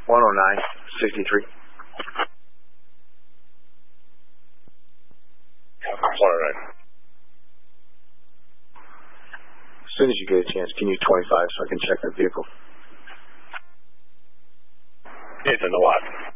109-63. 109. As soon as you get a chance, can you 25 so I can check the vehicle? It's in the lot.